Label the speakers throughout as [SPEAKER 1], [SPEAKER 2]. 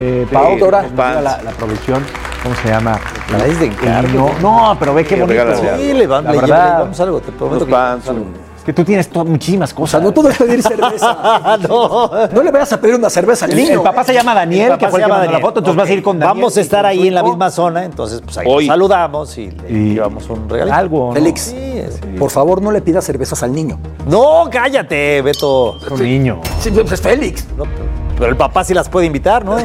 [SPEAKER 1] Pau Dora.
[SPEAKER 2] La producción, ¿cómo se llama?
[SPEAKER 1] La es de encargo.
[SPEAKER 2] No, pero ve qué bonito.
[SPEAKER 1] Sí, le vamos algo, te prometo que
[SPEAKER 3] pants,
[SPEAKER 1] algo.
[SPEAKER 2] Es que tú tienes muchísimas cosas.
[SPEAKER 1] O sea, no todo es pedir cerveza. No le vayas a pedir una cerveza al niño.
[SPEAKER 2] El papá se llama Daniel, que fue el que mandó la foto, entonces vas a ir con Daniel.
[SPEAKER 1] Vamos a estar ahí en la misma zona, entonces pues ahí nos saludamos y le llevamos un regalo.
[SPEAKER 2] Algo, ¿no?
[SPEAKER 1] Félix, por favor, no le pidas cervezas al niño.
[SPEAKER 4] No, cállate, Beto.
[SPEAKER 2] Es un niño.
[SPEAKER 1] Sí, pues Félix.
[SPEAKER 4] No, pero el papá sí las puede invitar, ¿no?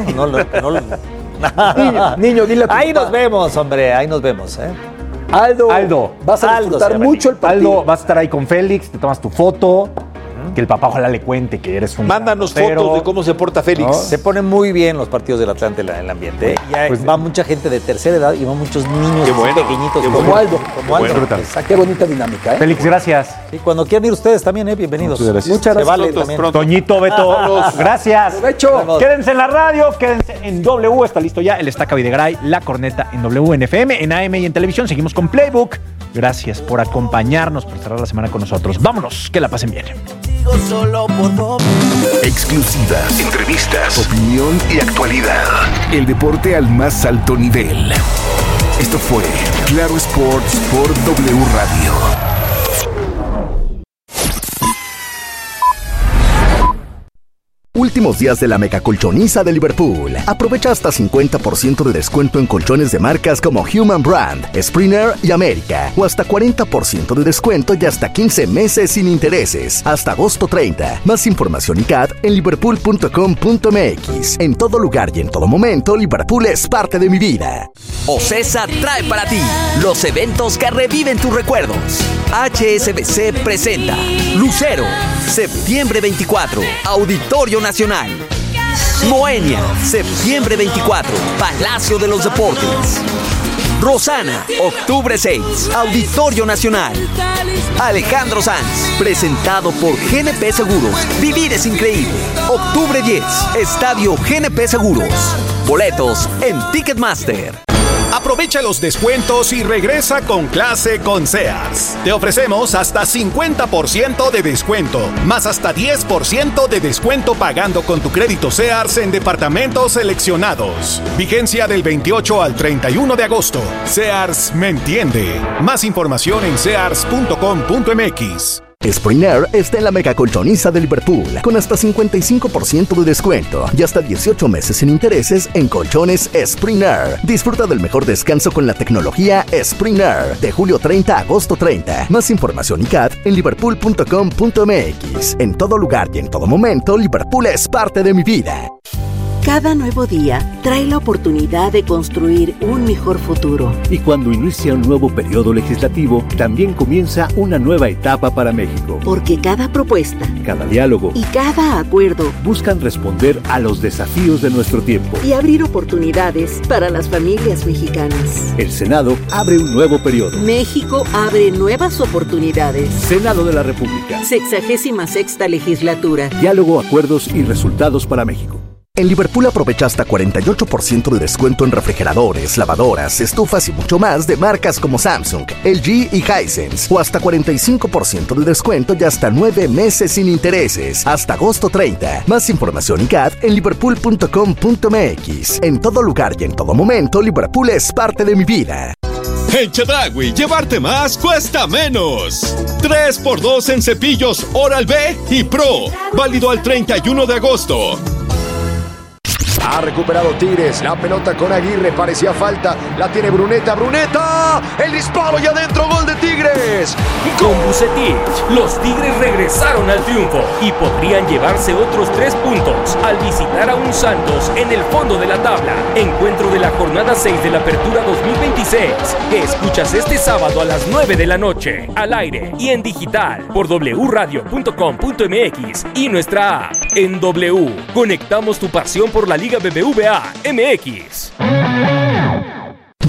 [SPEAKER 1] Niño, dile a tu
[SPEAKER 4] Ahí
[SPEAKER 1] papá.
[SPEAKER 4] nos vemos, hombre, ahí nos vemos, ¿eh?
[SPEAKER 1] Aldo, vas a disfrutar mucho el partido.
[SPEAKER 2] Aldo, vas a estar ahí con Félix, te tomas tu foto, que el papá ojalá le cuente que eres un...
[SPEAKER 3] Mándanos fotos de cómo se porta Félix.
[SPEAKER 4] ¿No? Se ponen muy bien los partidos del Atlante en el ambiente. Ya
[SPEAKER 2] Pues,
[SPEAKER 4] va mucha gente de tercera edad y van muchos niños pequeñitos.
[SPEAKER 1] Como Aldo.
[SPEAKER 2] Bueno.
[SPEAKER 1] Qué bonita dinámica, ¿eh?
[SPEAKER 2] Félix, gracias.
[SPEAKER 4] Sí, cuando quieran ir ustedes también, bienvenidos.
[SPEAKER 2] Muchas gracias.
[SPEAKER 1] Muchas
[SPEAKER 4] Se
[SPEAKER 1] gracias.
[SPEAKER 4] vale también.
[SPEAKER 2] Toñito, Beto, gracias.
[SPEAKER 1] Provecho.
[SPEAKER 2] Quédense en la radio, quédense en W, está listo ya el Estaca Videgaray, La Corneta en W, en FM, en AM y en televisión. Seguimos con Playbook. Gracias por acompañarnos, por cerrar la semana con nosotros. Vámonos, que la pasen bien.
[SPEAKER 5] Exclusivas, entrevistas, opinión y actualidad. El deporte al más alto nivel. Esto fue Claro Sports por W Radio. Últimos días de la megacolchoniza de Liverpool. Aprovecha hasta 50% de descuento en colchones de marcas como Human Brand, Springer y América. O hasta 40% de descuento y hasta 15 meses sin intereses. Hasta agosto 30. Más información y CAT en liverpool.com.mx. En todo lugar y en todo momento, Liverpool es parte de mi vida.
[SPEAKER 6] Ocesa trae para ti los eventos que reviven tus recuerdos. HSBC presenta Lucero, septiembre 24, Auditorio Nacional. Moenia, septiembre 24, Palacio de los Deportes. Rosana, octubre 6, Auditorio Nacional. Alejandro Sanz, presentado por GNP Seguros. Vivir es increíble. Octubre 10, Estadio GNP Seguros. Boletos en Ticketmaster.
[SPEAKER 7] Aprovecha los descuentos y regresa con clase con Sears. Te ofrecemos hasta 50% de descuento, más hasta 10% de descuento pagando con tu crédito Sears en departamentos seleccionados. Vigencia del 28 al 31 de agosto. Sears me entiende. Más información en sears.com.mx.
[SPEAKER 5] Springer está en la megacolchoniza de Liverpool con hasta 55% de descuento y hasta 18 meses sin intereses en colchones Springer. Disfruta del mejor descanso con la tecnología Springer de julio 30 a agosto 30. Más información y CAT en liverpool.com.mx. En todo lugar y en todo momento, Liverpool es parte de mi vida.
[SPEAKER 8] Cada nuevo día trae la oportunidad de construir un mejor futuro.
[SPEAKER 9] Y cuando inicia un nuevo periodo legislativo, también comienza una nueva etapa para México.
[SPEAKER 8] Porque cada propuesta,
[SPEAKER 9] cada diálogo
[SPEAKER 8] y cada acuerdo
[SPEAKER 9] buscan responder a los desafíos de nuestro tiempo
[SPEAKER 8] y abrir oportunidades para las familias mexicanas.
[SPEAKER 9] El Senado abre un nuevo periodo.
[SPEAKER 8] México abre nuevas oportunidades.
[SPEAKER 9] Senado de la República.
[SPEAKER 8] 66ª legislatura.
[SPEAKER 9] Diálogo, acuerdos y resultados para México.
[SPEAKER 5] En Liverpool aprovecha hasta 48% de descuento en refrigeradores, lavadoras, estufas y mucho más de marcas como Samsung, LG y Hisense. O hasta 45% de descuento y hasta 9 meses sin intereses. Hasta agosto 30. Más información y CAT en liverpool.com.mx. En todo lugar y en todo momento, Liverpool es parte de mi vida.
[SPEAKER 7] En Chedraui, llevarte más cuesta menos. 3x2 en cepillos Oral-B y Pro. Válido al 31 de agosto.
[SPEAKER 10] Ha recuperado Tigres, la pelota con Aguirre, parecía falta, la tiene Bruneta, el disparo y adentro, gol de Tigres.
[SPEAKER 11] Con Vucetich, los Tigres regresaron al triunfo y podrían llevarse otros 3 puntos al visitar a un Santos en el fondo de la tabla. Encuentro de la jornada 6 de la Apertura 2026, que escuchas este sábado a las 9 de la noche, al aire y en digital por wradio.com.mx y nuestra app. En W, conectamos tu pasión por la Liga BBVA MX.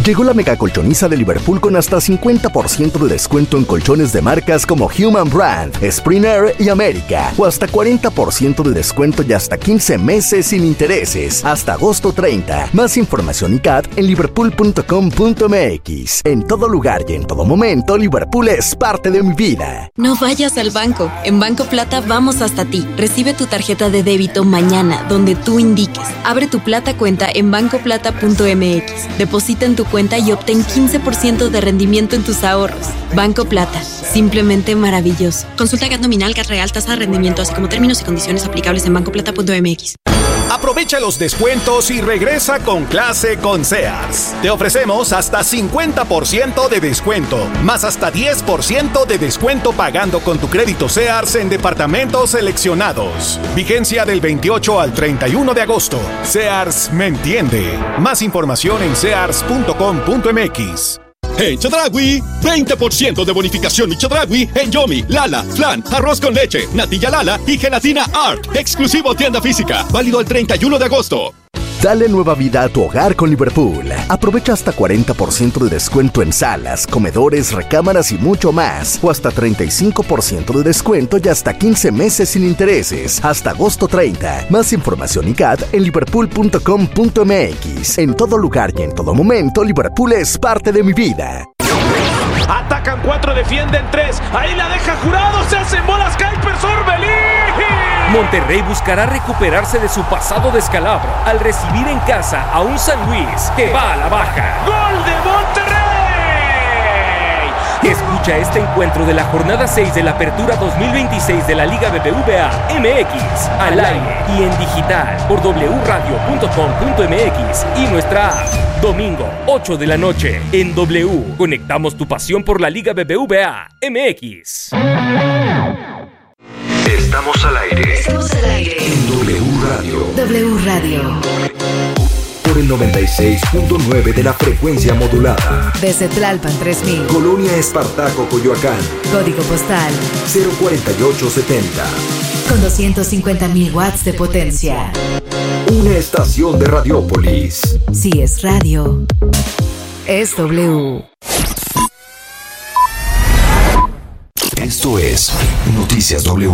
[SPEAKER 5] Llegó la mega colchoniza de Liverpool con hasta 50% de descuento en colchones de marcas como Human Brand, Springer y América, o hasta 40% de descuento y hasta 15 meses sin intereses, hasta agosto 30. Más información y CAT en liverpool.com.mx. En todo lugar y en todo momento, Liverpool es parte de mi vida.
[SPEAKER 12] No vayas al banco. En Banco Plata vamos hasta ti. Recibe tu tarjeta de débito mañana, donde tú indiques. Abre tu Plata cuenta en bancoplata.mx. Deposita en tu cuenta y obtén 15% de rendimiento en tus ahorros. Banco Plata. Simplemente maravilloso. Consulta GAT nominal, GAT real, tasa de rendimiento, así como términos y condiciones aplicables en bancoplata.mx.
[SPEAKER 7] Aprovecha los descuentos y regresa con clase con Sears. Te ofrecemos hasta 50% de descuento, más hasta 10% de descuento pagando con tu crédito Sears en departamentos seleccionados. Vigencia del 28 al 31 de agosto. Sears me entiende. Más información en sears.com.mx.
[SPEAKER 13] En Chedraui, 20% de bonificación y Chedraui en Yomi, Lala, Flan, arroz con leche, natilla Lala y gelatina Art. Exclusivo tienda física. Válido el 31 de agosto.
[SPEAKER 5] Dale nueva vida a tu hogar con Liverpool. Aprovecha hasta 40% de descuento en salas, comedores, recámaras y mucho más. O hasta 35% de descuento y hasta 15 meses sin intereses. Hasta agosto 30. Más información y CAT en liverpool.com.mx. En todo lugar y en todo momento, Liverpool es parte de mi vida.
[SPEAKER 14] Atacan 4, defienden 3. Ahí la deja Jurado, se hacen bolas, Kuipers, Orbelín.
[SPEAKER 11] Monterrey buscará recuperarse de su pasado descalabro al recibir en casa a un San Luis que va a la baja.
[SPEAKER 14] ¡Gol de Monterrey!
[SPEAKER 11] Escucha este encuentro de la jornada 6 de la Apertura 2026 de la Liga BBVA MX al aire y en digital por wradio.com.mx y nuestra app. Domingo, 8 de la noche, en W. Conectamos tu pasión por la Liga BBVA MX.
[SPEAKER 15] Estamos al aire.
[SPEAKER 8] Estamos al aire.
[SPEAKER 15] En W Radio.
[SPEAKER 8] W Radio.
[SPEAKER 15] Por el 96.9 de la frecuencia modulada.
[SPEAKER 8] Desde Tlalpan 3000.
[SPEAKER 15] Colonia Espartaco, Coyoacán.
[SPEAKER 8] Código postal
[SPEAKER 15] 04870.
[SPEAKER 8] Con 250,000 watts de potencia.
[SPEAKER 15] Una estación de Radiópolis.
[SPEAKER 8] Si es radio, es W.
[SPEAKER 15] Esto es Noticias W.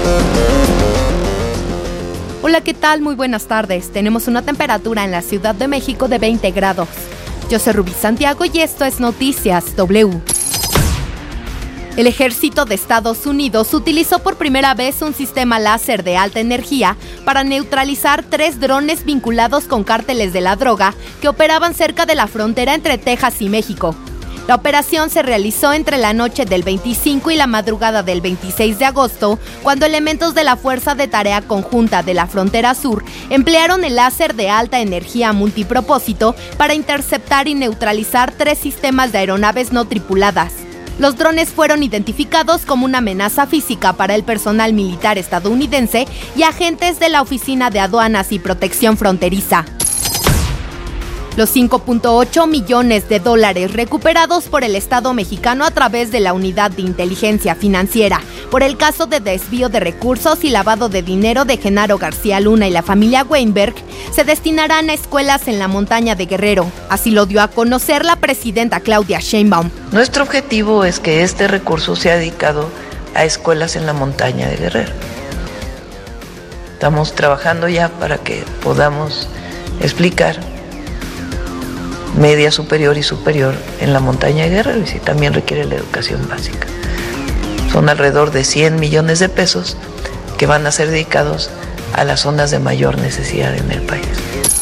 [SPEAKER 16] Hola, ¿qué tal? Muy buenas tardes. Tenemos una temperatura en la Ciudad de México de 20 grados. Yo soy Rubí Santiago y esto es Noticias W. El Ejército de Estados Unidos utilizó por primera vez un sistema láser de alta energía para neutralizar 3 drones vinculados con cárteles de la droga que operaban cerca de la frontera entre Texas y México. La operación se realizó entre la noche del 25 y la madrugada del 26 de agosto, cuando elementos de la Fuerza de Tarea Conjunta de la Frontera Sur emplearon el láser de alta energía multipropósito para interceptar y neutralizar 3 sistemas de aeronaves no tripuladas. Los drones fueron identificados como una amenaza física para el personal militar estadounidense y agentes de la Oficina de Aduanas y Protección Fronteriza. Los $5.8 millones recuperados por el Estado mexicano a través de la Unidad de Inteligencia Financiera por el caso de desvío de recursos y lavado de dinero de Genaro García Luna y la familia Weinberg se destinarán a escuelas en la montaña de Guerrero. Así lo dio a conocer la presidenta Claudia Sheinbaum.
[SPEAKER 17] Nuestro objetivo es que este recurso sea dedicado a escuelas en la montaña de Guerrero. Estamos trabajando ya para que podamos explicar media superior y superior en la montaña de Guerrero, y si también requiere la educación básica. Son alrededor de 100 millones de pesos que van a ser dedicados a las zonas de mayor necesidad en el país.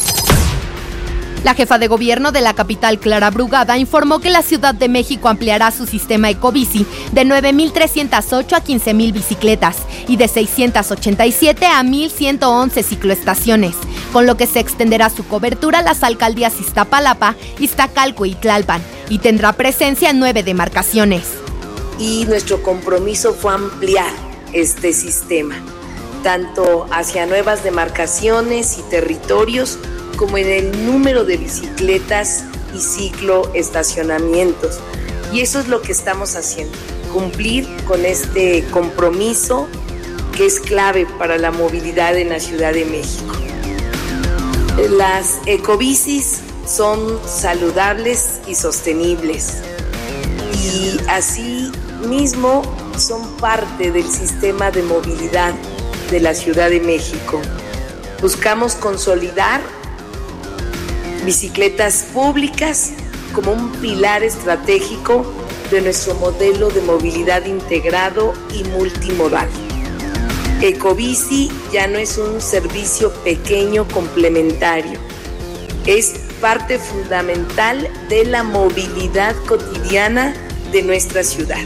[SPEAKER 16] La jefa de gobierno de la capital, Clara Brugada, informó que la Ciudad de México ampliará su sistema Ecobici de 9,308 a 15,000 bicicletas y de 687 a 1,111 cicloestaciones, con lo que se extenderá su cobertura a las alcaldías Iztapalapa, Iztacalco y Tlalpan, y tendrá presencia en 9 demarcaciones.
[SPEAKER 18] Y nuestro compromiso fue ampliar este sistema, tanto hacia nuevas demarcaciones y territorios, como en el número de bicicletas y cicloestacionamientos. Y eso es lo que estamos haciendo, cumplir con este compromiso que es clave para la movilidad en la Ciudad de México. Las ecobicis son saludables y sostenibles. Y así mismo son parte del sistema de movilidad de la Ciudad de México. Buscamos consolidar bicicletas públicas como un pilar estratégico de nuestro modelo de movilidad integrado y multimodal. Ecobici ya no es un servicio pequeño complementario, es parte fundamental de la movilidad cotidiana de nuestra ciudad.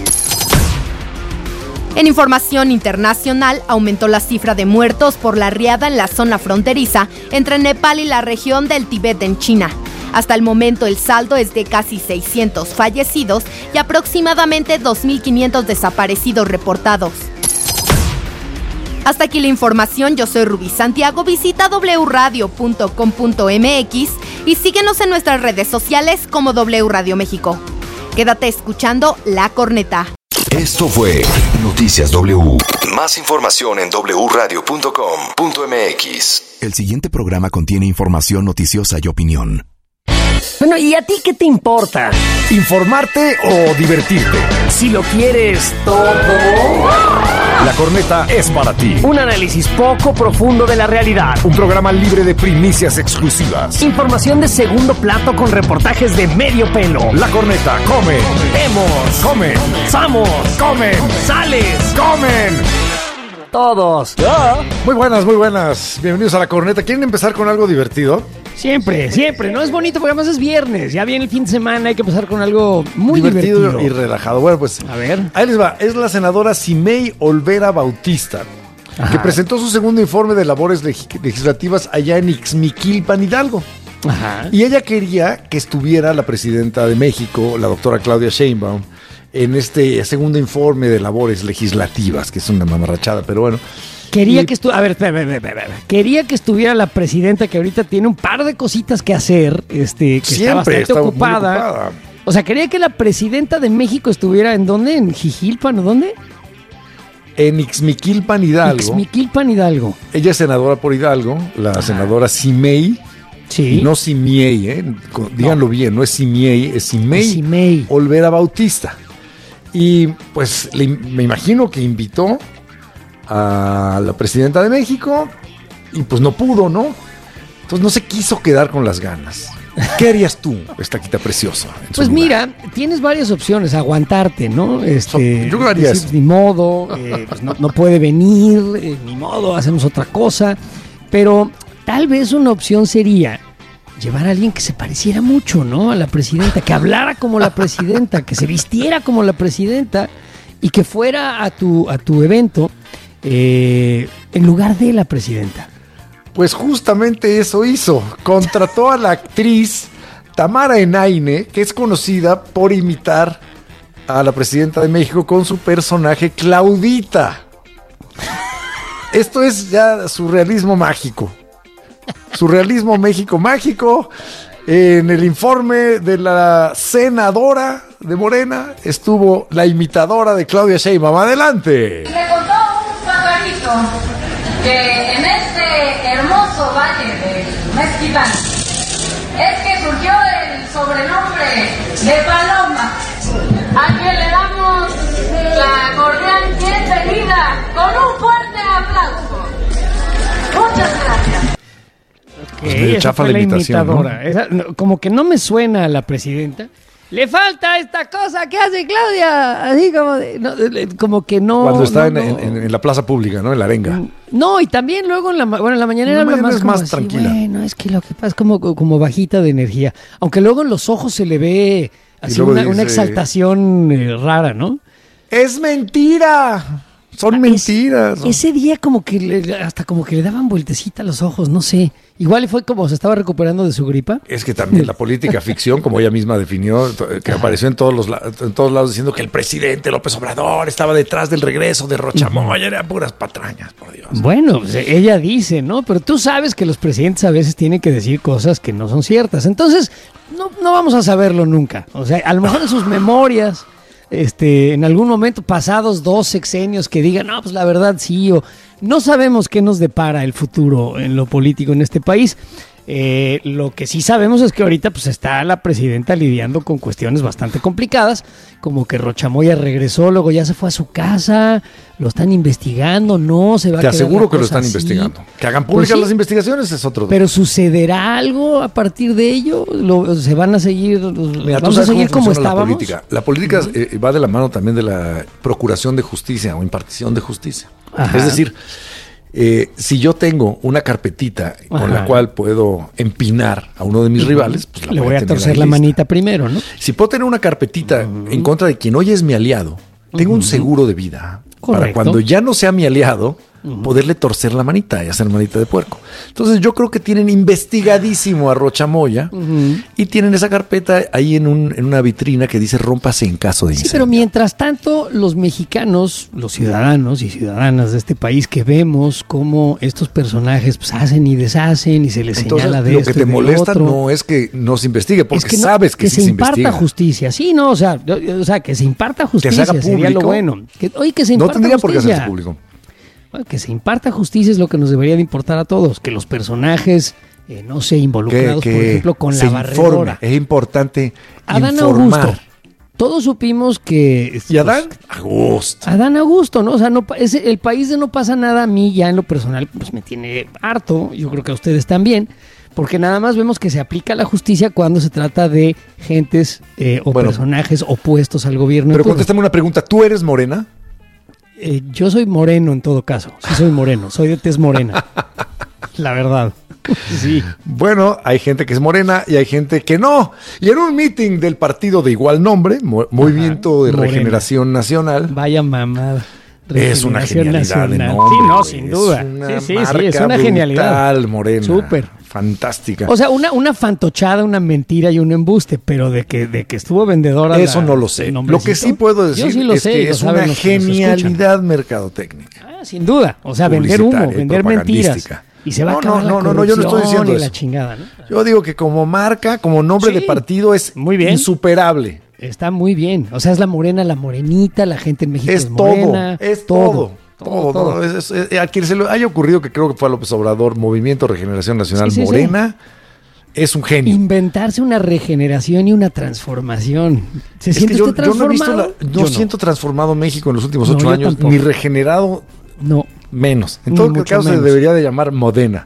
[SPEAKER 16] En información internacional, aumentó la cifra de muertos por la riada en la zona fronteriza entre Nepal y la región del Tíbet en China. Hasta el momento el saldo es de casi 600 fallecidos y aproximadamente 2.500 desaparecidos reportados. Hasta aquí la información, yo soy Rubí Santiago, visita wradio.com.mx y síguenos en nuestras redes sociales como W Radio México. Quédate escuchando La Corneta.
[SPEAKER 15] Esto fue Noticias W. Más información en wradio.com.mx. El siguiente programa contiene información noticiosa y opinión.
[SPEAKER 19] Bueno, ¿y a ti qué te importa?
[SPEAKER 10] ¿Informarte o divertirte?
[SPEAKER 19] Si lo quieres todo.
[SPEAKER 10] La Corneta es para ti.
[SPEAKER 19] Un análisis poco profundo de la realidad.
[SPEAKER 10] Un programa libre de primicias exclusivas.
[SPEAKER 19] Información de segundo plato con reportajes de medio pelo.
[SPEAKER 10] La Corneta come.
[SPEAKER 19] Vemos.
[SPEAKER 10] Comen.
[SPEAKER 19] Somos.
[SPEAKER 10] Comen.
[SPEAKER 19] Sales.
[SPEAKER 10] Comen.
[SPEAKER 19] Todos.
[SPEAKER 10] Muy buenas, muy buenas. Bienvenidos a La Corneta. ¿Quieren empezar con algo divertido?
[SPEAKER 19] Siempre, siempre. No es bonito porque además es viernes. Ya viene el fin de semana, hay que pasar con algo muy divertido
[SPEAKER 10] y relajado. Bueno, pues
[SPEAKER 19] a ver.
[SPEAKER 10] Ahí les va. Es la senadora Simei Olvera Bautista, que presentó su segundo informe de labores legislativas allá en Ixmiquilpan, Hidalgo.
[SPEAKER 19] Ajá.
[SPEAKER 10] Y ella quería que estuviera la presidenta de México, la doctora Claudia Sheinbaum, en este segundo informe de labores legislativas, que es una mamarrachada, pero bueno.
[SPEAKER 19] Quería que quería que estuviera la presidenta, que ahorita tiene un par de cositas que hacer, que está bastante ocupada. O sea, quería que la presidenta de México estuviera ¿en dónde? ¿En Jijilpan o dónde?
[SPEAKER 10] En Ixmiquilpan, Hidalgo.
[SPEAKER 19] Ixmiquilpan, Hidalgo.
[SPEAKER 10] Ella es senadora por Hidalgo, la senadora Simei.
[SPEAKER 19] Sí.
[SPEAKER 10] No Simiei, díganlo bien, no es Simiei, es Simei Olvera Bautista. Y pues me imagino que invitó a la presidenta de México y pues no pudo, ¿no? Entonces no se quiso quedar con las ganas. ¿Qué harías tú, estaquita preciosa?
[SPEAKER 19] Pues mira, tienes varias opciones, aguantarte, ¿no?
[SPEAKER 10] Yo haría eso.
[SPEAKER 19] Ni modo, pues no puede venir, ni modo, hacemos otra cosa. Pero tal vez una opción sería llevar a alguien que se pareciera mucho, ¿no? A la presidenta, que hablara como la presidenta, que se vistiera como la presidenta y que fuera a tu evento en lugar de la presidenta.
[SPEAKER 10] Pues justamente eso hizo. Contrató a la actriz Tamara Enaine, que es conocida por imitar a la presidenta de México con su personaje Claudita. Esto es ya surrealismo mágico. Surrealismo México mágico. En el informe de la senadora de Morena estuvo la imitadora de Claudia Sheinbaum. Adelante.
[SPEAKER 20] Me contó un pajarito que en este hermoso valle de Mezquitán es que surgió el sobrenombre de Paloma, a quien le damos la cordial bienvenida con un fuerte aplauso. Muchas gracias.
[SPEAKER 19] Okay, esa fue la imitadora, ¿no? Esa, como que no me suena a la presidenta. Le falta esta cosa que hace Claudia, así como que no.
[SPEAKER 10] Cuando está en la plaza pública, ¿no? En la arenga.
[SPEAKER 19] No, y también luego en la mañanera habla más tranquila. Bueno, es que lo que pasa es como bajita de energía. Aunque luego en los ojos se le ve así una exaltación rara, ¿no?
[SPEAKER 10] ¡Es mentira! Son mentiras. ¿No?
[SPEAKER 19] Ese día como que le daban vueltecita a los ojos, no sé. Igual fue como se estaba recuperando de su gripa.
[SPEAKER 10] Es que también la política ficción, como ella misma definió, que apareció en todos lados diciendo que el presidente López Obrador estaba detrás del regreso de Rochamoya. Eran puras patrañas, por Dios.
[SPEAKER 19] Bueno, pues ella dice, ¿no? Pero tú sabes que los presidentes a veces tienen que decir cosas que no son ciertas. Entonces, no vamos a saberlo nunca. O sea, a lo mejor en sus memorias... en algún momento pasados 2 sexenios que digan, no, pues la verdad sí, o no sabemos qué nos depara el futuro en lo político en este país. Lo que sí sabemos es que ahorita pues está la presidenta lidiando con cuestiones bastante complicadas, como que Rocha Moya regresó, luego ya se fue a su casa, lo están investigando, no se va a quedar.
[SPEAKER 10] Te aseguro que lo están
[SPEAKER 19] así.
[SPEAKER 10] investigando. Que hagan públicas
[SPEAKER 19] Pues sí,
[SPEAKER 10] las investigaciones es otro.
[SPEAKER 19] pero ¿sucederá algo a partir de ello? ¿Se van a seguir,
[SPEAKER 10] Mira,
[SPEAKER 19] vamos a seguir como estábamos?
[SPEAKER 10] La política va de la mano también de la procuración de justicia o impartición de justicia.
[SPEAKER 19] Ajá.
[SPEAKER 10] Es decir, si yo tengo una carpetita con la cual puedo empinar a uno de mis rivales, pues
[SPEAKER 19] le voy a torcer la manita primero, ¿no?
[SPEAKER 10] Si puedo tener una carpetita en contra de quien hoy es mi aliado, tengo un seguro de vida.
[SPEAKER 19] Correcto.
[SPEAKER 10] Para cuando ya no sea mi aliado, poderle torcer la manita y hacer manita de puerco. Entonces yo creo que tienen investigadísimo a Rocha Moya y tienen esa carpeta ahí en una vitrina que dice rómpase en caso de incendio.
[SPEAKER 19] Sí, pero mientras tanto los mexicanos, los ciudadanos y ciudadanas de este país que vemos cómo estos personajes pues, hacen y deshacen y se les señala de
[SPEAKER 10] lo
[SPEAKER 19] esto
[SPEAKER 10] que te
[SPEAKER 19] y de
[SPEAKER 10] molesta
[SPEAKER 19] otro.
[SPEAKER 10] no es que no se investigue, porque
[SPEAKER 19] Es que no,
[SPEAKER 10] sabes que sí
[SPEAKER 19] se
[SPEAKER 10] se
[SPEAKER 19] imparta
[SPEAKER 10] investiga.
[SPEAKER 19] justicia. Sí, no, o sea, que se imparta justicia
[SPEAKER 10] haga
[SPEAKER 19] sería lo
[SPEAKER 10] público.
[SPEAKER 19] bueno. Que se
[SPEAKER 10] No
[SPEAKER 19] imparta
[SPEAKER 10] tendría por qué
[SPEAKER 19] justicia.
[SPEAKER 10] hacerse público.
[SPEAKER 19] Bueno, que se imparta justicia es lo que nos debería de importar a todos, que los personajes no se involucrados, por ejemplo, con la barredora.
[SPEAKER 10] Es importante
[SPEAKER 19] Adán
[SPEAKER 10] informar.
[SPEAKER 19] Augusto. Todos supimos que...
[SPEAKER 10] ¿Y Adán? Augusto.
[SPEAKER 19] Adán Augusto, ¿no? O sea, el país de no pasa nada a mí ya en lo personal, pues me tiene harto, yo creo que a ustedes también, porque nada más vemos que se aplica la justicia cuando se trata de gentes personajes opuestos al gobierno.
[SPEAKER 10] Pero contéstame una pregunta, ¿tú eres morena?
[SPEAKER 19] Yo soy moreno en todo caso, sí soy moreno, soy de tez morena, la verdad. Sí.
[SPEAKER 10] Bueno, hay gente que es morena y hay gente que no. Y en un meeting del partido de igual nombre, Movimiento de
[SPEAKER 19] Morena.
[SPEAKER 10] Regeneración Nacional.
[SPEAKER 19] Vaya mamada.
[SPEAKER 10] Es una genialidad de nombre.
[SPEAKER 19] Sí, no, sin duda. Sí, es una genialidad.
[SPEAKER 10] Morena.
[SPEAKER 19] Súper.
[SPEAKER 10] Fantástica.
[SPEAKER 19] O sea, una fantochada, una mentira y un embuste, pero de que estuvo vendedora.
[SPEAKER 10] Eso no lo sé. Lo que sí puedo decir es que es una genialidad mercadotécnica.
[SPEAKER 19] Sin duda. O sea, vender humo, vender mentiras. Y se va a acabar la corrupción
[SPEAKER 10] yo no estoy diciendo
[SPEAKER 19] y
[SPEAKER 10] eso.
[SPEAKER 19] La chingada, ¿no?
[SPEAKER 10] Yo digo que como marca, como nombre de partido es
[SPEAKER 19] muy bien.
[SPEAKER 10] Insuperable.
[SPEAKER 19] Está muy bien. O sea, es la morena, la morenita, la gente en México es morena.
[SPEAKER 10] Es todo. A quien se le haya ocurrido, que creo que fue a López Obrador, Movimiento Regeneración Nacional Morena, es un genio.
[SPEAKER 19] Inventarse una regeneración y una transformación. ¿Se siente usted transformado?
[SPEAKER 10] No siento transformado México en los últimos 8 años, ni regenerado.
[SPEAKER 19] No.
[SPEAKER 10] Menos. En todo caso se debería de llamar Modena.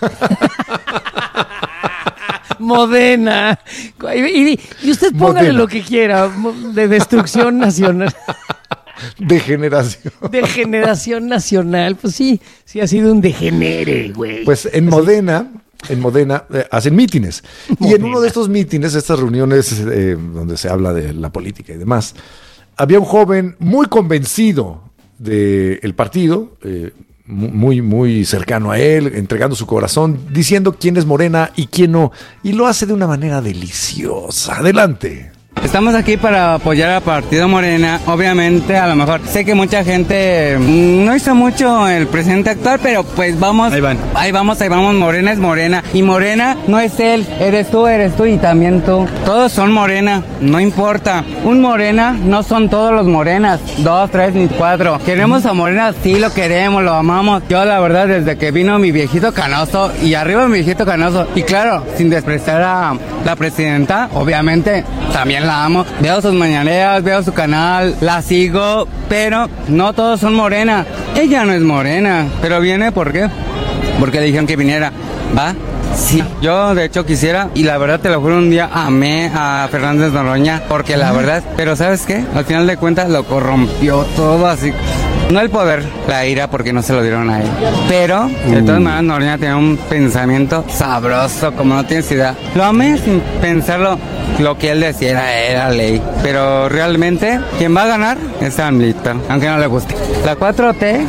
[SPEAKER 19] Modena. Y usted póngale lo que quiera, de destrucción nacional.
[SPEAKER 10] Degeneración.
[SPEAKER 19] Degeneración nacional. Pues sí ha sido un degenere, güey.
[SPEAKER 10] Pues en Modena hacen mítines. Y en uno de estos mítines, estas reuniones donde se habla de la política y demás, había un joven muy convencido del partido, muy, muy cercano a él, entregando su corazón, diciendo quién es Morena y quién no. Y lo hace de una manera deliciosa. Adelante.
[SPEAKER 21] Estamos aquí para apoyar al partido Morena. Obviamente, a lo mejor sé que mucha gente no hizo mucho el presidente actual, pero pues vamos. Ahí vamos. Morena es Morena. Y Morena no es él. Eres tú y también tú. Todos son Morena. No importa. Un Morena no son todos los Morenas. 2, 3 ni 4. Queremos a Morena, sí lo queremos, lo amamos. Yo la verdad desde que vino mi viejito Canoso y arriba mi viejito Canoso. Y claro, sin despreciar a la presidenta, obviamente también la amo, veo sus mañaneras, veo su canal, la sigo, pero no todos son Morena. Ella no es Morena, pero viene ¿por qué? Porque le dijeron que viniera, ¿va? Sí, yo de hecho quisiera, y la verdad te lo juro, un día amé a Fernández Noroña, porque la verdad, pero ¿sabes qué? Al final de cuentas lo corrompió todo así. No el poder, la ira, porque no se lo dieron a él. Pero, de todas maneras, Noroña tenía un pensamiento sabroso, como no tienes idea. Lo amé sin pensarlo, lo que él decía era ley. Pero realmente, quien va a ganar es AMLito, aunque no le guste. La 4T,